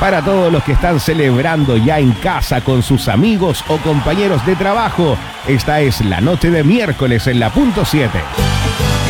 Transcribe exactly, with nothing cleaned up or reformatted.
Para todos los que están celebrando ya en casa con sus amigos o compañeros de trabajo, esta es la noche de miércoles en la punto siete.